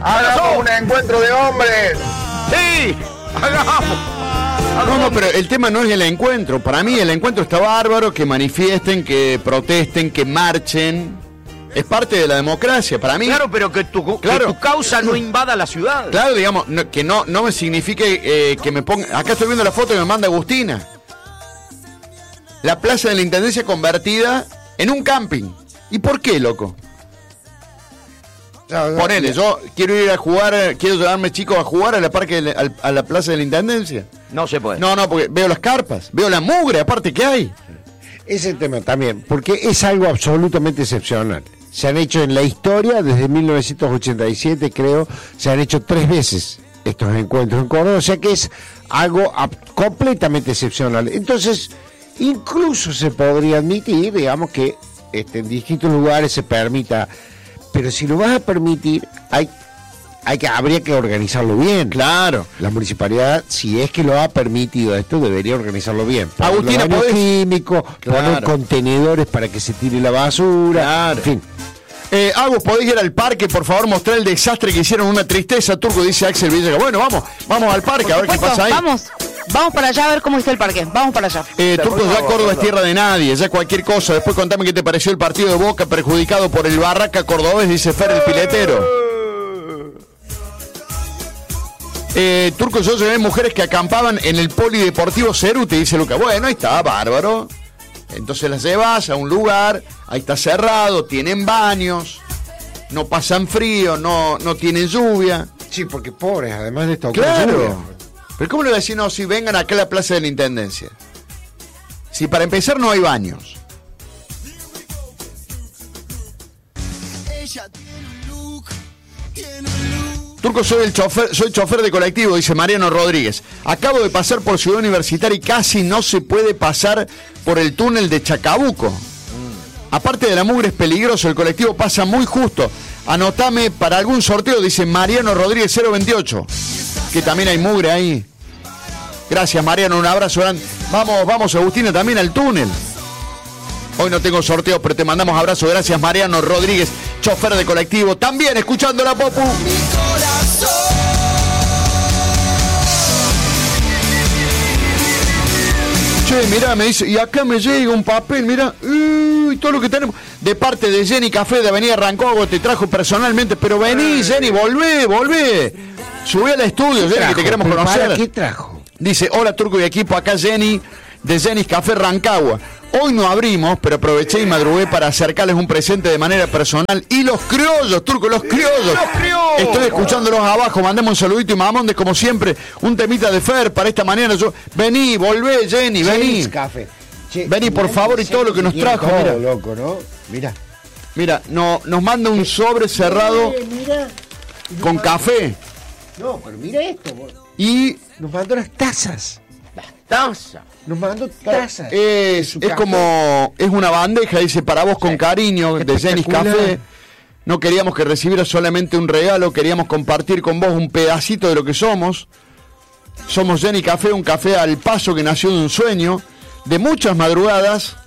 Hagamos un encuentro de hombres. Sí, hagamos. No, pero el tema no es el encuentro. Para mí el encuentro está bárbaro, que manifiesten, que protesten, que marchen. Es parte de la democracia, para mí. Claro, pero que tu causa no invada la ciudad. Claro, digamos, que no me signifique que me ponga... Acá estoy viendo la foto que me manda Agustina. La plaza de la Intendencia convertida en un camping. ¿Y por qué, loco? Ponele, yo quiero ir a jugar, quiero llevarme chicos a jugar a la plaza de la Intendencia. No se puede. No, porque veo las carpas, veo la mugre, aparte que hay. Ese tema también, porque es algo absolutamente excepcional. Se han hecho en la historia, desde 1987 creo, se han hecho 3 veces estos encuentros en Córdoba, o sea que es algo completamente excepcional. Entonces, incluso se podría admitir, digamos, que en distintos lugares se permita, pero si lo vas a permitir, habría que organizarlo bien. Claro. La municipalidad, si es que lo ha permitido esto, debería organizarlo bien. Agustina, ¿podés? Químico, claro. Poner contenedores para que se tire la basura, claro. En fin. Agus, ¿podés ir al parque, por favor, mostrar el desastre que hicieron? Una tristeza, Turco, dice Axel Villegas. Bueno, vamos al parque a ver qué pasa ahí. Vamos para allá a ver cómo está el parque. Vamos para allá. Turco, ya Córdoba es tierra de nadie, ya cualquier cosa. Después contame qué te pareció el partido de Boca perjudicado por el Barraca cordobés, dice Fer el piletero. Turco, yo llevé mujeres que acampaban en el polideportivo Ceruti, dice Luca. Bueno, ahí está, bárbaro. Entonces las llevas a un lugar, ahí está cerrado, tienen baños, no pasan frío, no tienen lluvia. Sí, porque pobres, además de esto. Claro. Pero ¿cómo le voy a decir, no, si vengan acá a la plaza de la Intendencia? Si para empezar no hay baños. Turco, soy chofer de colectivo, dice Mariano Rodríguez. Acabo de pasar por Ciudad Universitaria y casi no se puede pasar por el túnel de Chacabuco. Aparte de la mugre es peligroso, el colectivo pasa muy justo. Anotame para algún sorteo, dice Mariano Rodríguez 028. Que también hay mugre ahí. Gracias, Mariano, un abrazo grande. Vamos, Agustina, también al túnel. Hoy no tengo sorteo, pero te mandamos abrazo. Gracias, Mariano Rodríguez, chofer de colectivo. También escuchando la Popu. Che, mirá, me dice, y acá me llega un papel, mirá, y todo lo que tenemos, de parte de Jenny Café de Avenida Rancagua, te trajo personalmente, pero vení, Jenny, volvé. Subí al estudio, Jenny, que te queremos conocer. ¿Qué trajo? Dice, hola Turco y equipo, acá Jenny, de Jenny's Café Rancagua. Hoy no abrimos, pero aproveché y madrugué para acercarles un presente de manera personal. Y los criollos, Turco, los criollos. Estoy escuchándolos abajo, mandemos un saludito y mamondes como siempre. Un temita de Fer para esta mañana. Vení, volvé, Jenny, vení. Café. Vení, por favor, y todo lo que nos trajo. Todo, mira. loco, ¿no? Mira, nos manda un sobre cerrado con café. No, pero mira esto. Y nos mandó las tazas. Taza. Nos mandó tazas. Es como, es una bandeja, dice, para vos con cariño, de Jenny's Café. No queríamos que recibieras solamente un regalo, queríamos compartir con vos un pedacito de lo que somos. Somos Jenny Café, un café al paso que nació de un sueño, de muchas madrugadas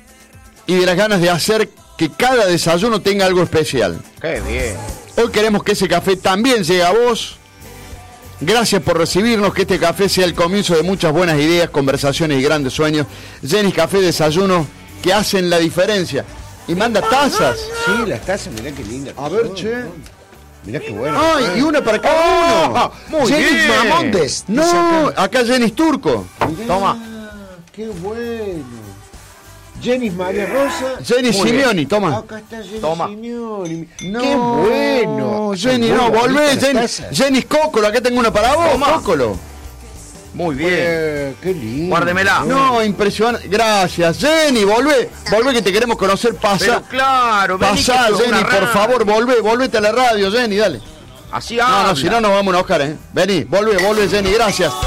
y de las ganas de hacer que cada desayuno tenga algo especial. Qué bien. Hoy queremos que ese café también llegue a vos. Gracias por recibirnos, que este café sea el comienzo de muchas buenas ideas, conversaciones y grandes sueños. Jenny's Café, desayuno que hacen la diferencia. Y manda tazas. Sí, las tazas, mirá qué linda. A ver, che. Mirá qué bueno. ¡Ay, y una para cada uno! Muy Jenny's bien. Mamontes. No, acá Jenny's Turco. Mirá, Toma. Qué bueno. Jenny's María Rosa. Jenny Simeoni, toma. Acá está Jenny Toma. Simeoni. No, Qué bueno. Jenny, no, Bueno, volvé, estas Jenny. tazas. Jenny's Cócolo, acá tengo una para vos, Toma. Cócolo. Muy bien. Qué lindo. Guárdemela. No, impresionante. Gracias, Jenny, volvé que te queremos conocer. Pero claro, vení que Pasá, esto es Jenny, una por radio. favor, volvete a la radio, Jenny, dale. Así No, habla. si no nos vamos a enojar, Vení, volvé, Jenny, gracias.